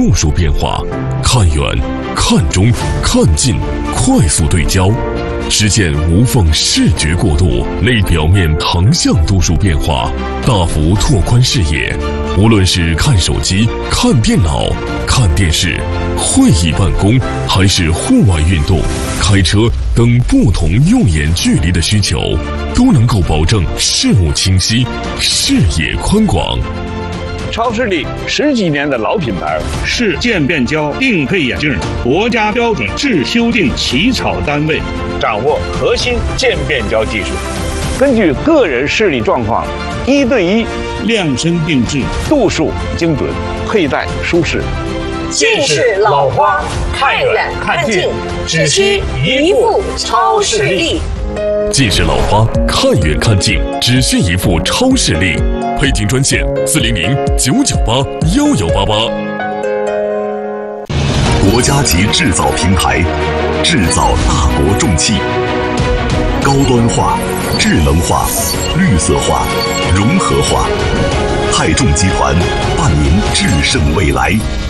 度数变化，看远、看中、看近，快速对焦，实现无缝视觉过渡，类表面横向度数变化，大幅拓宽视野。无论是看手机、看电脑、看电视、会议办公，还是户外运动、开车等不同用眼距离的需求，都能够保证视物清晰、视野宽广。 超视力10几年的老品牌， 是渐变焦定配眼镜国家标准制修订起草单位， 掌握核心渐变焦技术，根据个人视力状况，1对1 量身定制， 度数精准，佩戴舒适。 近视老花，看远看近，只需一副超视力。 近视老花，看远看近，只需一副超视力。配听专线400-998-1188。 国家级制造平台，制造大国重器，高端化、智能化、绿色化、融合化。泰众集团伴您制胜未来。